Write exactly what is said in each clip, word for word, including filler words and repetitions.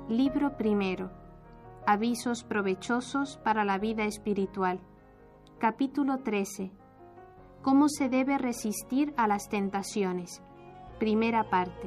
Libro primero. Avisos provechosos para la vida espiritual. Capítulo trece. ¿Cómo se debe resistir a las tentaciones? Primera parte.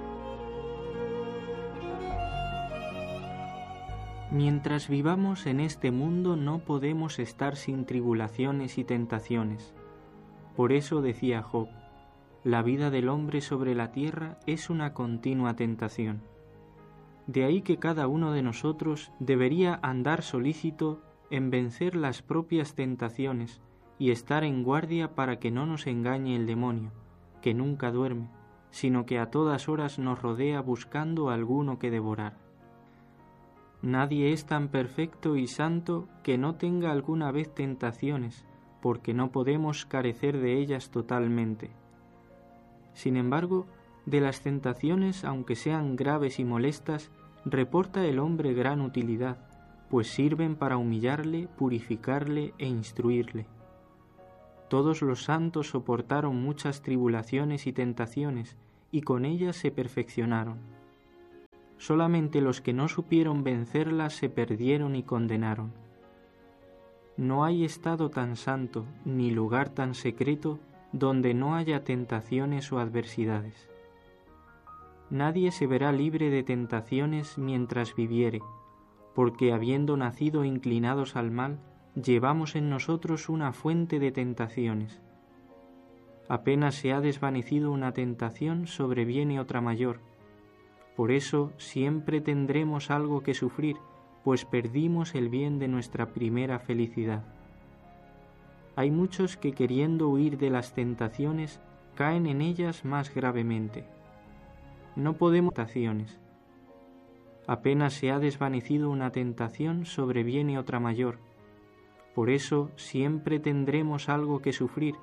Mientras vivamos en este mundo no podemos estar sin tribulaciones y tentaciones. Por eso decía Job, la vida del hombre sobre la tierra es una continua tentación. De ahí que cada uno de nosotros debería andar solícito en vencer las propias tentaciones y estar en guardia para que no nos engañe el demonio, que nunca duerme, sino que a todas horas nos rodea buscando alguno que devorar. Nadie es tan perfecto y santo que no tenga alguna vez tentaciones, porque no podemos carecer de ellas totalmente. Sin embargo, de las tentaciones, aunque sean graves y molestas, reporta el hombre gran utilidad, pues sirven para humillarle, purificarle e instruirle. Todos los santos soportaron muchas tribulaciones y tentaciones, y con ellas se perfeccionaron. Solamente los que no supieron vencerlas se perdieron y condenaron. No hay estado tan santo, ni lugar tan secreto, donde no haya tentaciones o adversidades. Nadie se verá libre de tentaciones mientras viviere, porque habiendo nacido inclinados al mal, llevamos en nosotros una fuente de tentaciones. Apenas se ha desvanecido una tentación, sobreviene otra mayor. Por eso siempre tendremos algo que sufrir, pues perdimos el bien de nuestra primera felicidad. Hay muchos que queriendo huir de las tentaciones, caen en ellas más gravemente. No podemos tentaciones. Apenas se ha desvanecido una tentación, sobreviene otra mayor. Por eso siempre tendremos algo que sufrir,